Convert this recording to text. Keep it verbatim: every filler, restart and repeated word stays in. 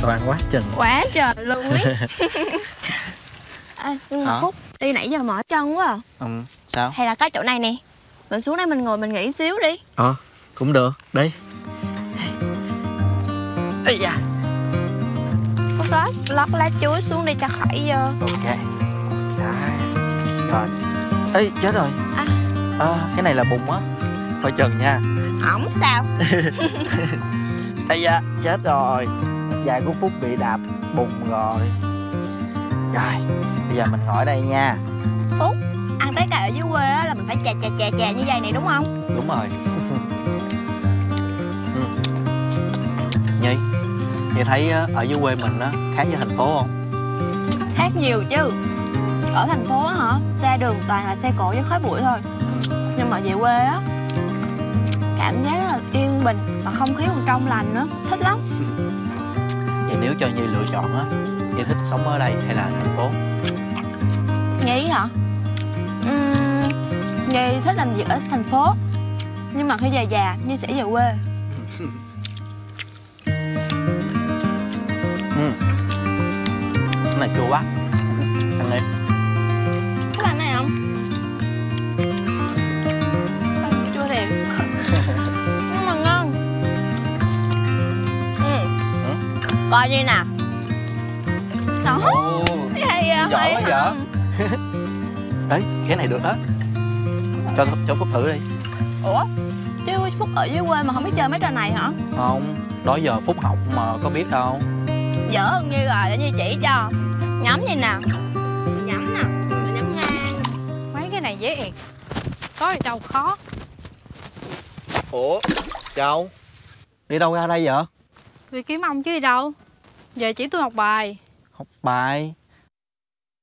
Toàn quá chừng. Quá trời luôn ấy. À, nhưng mà Hả? Phúc, đi nãy giờ mỏi chân quá à. Ừ, sao? Hay là có chỗ này nè, mình xuống đây mình ngồi mình nghỉ xíu đi. Ờ, cũng được, đi. Ây da. Phúc lót, lót lá chuối xuống đi cho khỏi dơ. Ok. Đấy. Rồi. Ê, chết rồi. À. À, cái này là bùn á. Coi chừng nha. Hổng sao. Ây da, chết rồi. Giày của Phúc bị đạp bùn rồi. Rồi, bây giờ mình ngồi ở đây nha. Phúc, ăn trái cây ở dưới quê á là mình phải chà chà chà chà như vậy này đúng không? Đúng rồi. Ừ. Nhi, Nhi thấy ở dưới quê mình á khác với thành phố không? Khác nhiều chứ. Ở thành phố á hả, ra đường toàn là xe cộ với khói bụi thôi. Nhưng mà về quê á, cảm giác rất là yên bình và không khí còn trong lành nữa, thích lắm. Vậy nếu cho Nhi lựa chọn á, Nhi thích sống ở đây hay là thành phố? Nhi hả? Uhm, Nhi thích làm việc ở thành phố. Nhưng mà khi già già, Nhi sẽ về quê. Ừ. Cái này chua quá. Ăn đi. Có ăn này không? Ăn chua thiệt. Nhưng mà ngon. Ừ. Ừ. Coi như nè. Đó. Ồ, Hay à, giỏi hay quá hả? vậy. Đấy, cái này được đó. Cho cho Phúc thử đi. Ủa? Chứ Phúc ở dưới quê mà không biết chơi mấy trò này hả? Không, đó giờ Phúc học mà có biết đâu. Dở hơn Như rồi, để Như chỉ cho. Nhắm vậy nè. Nhắm nè, mình nhắm ngang. Mấy cái này dễ ẹt, có gì đâu khó. Ủa, Châu đi đâu ra đây vậy? Vì kiếm ông chứ đi đâu. Giờ chỉ tôi học bài. Học bài?